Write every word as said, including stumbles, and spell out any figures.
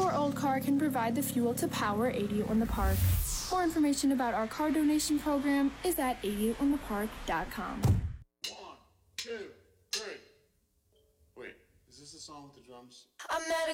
Your old car can provide the fuel to power eighty on the Park. More information about our car donation program is at eighty on the park dot com. One, two, three. Wait, is this the song with the drums? I met a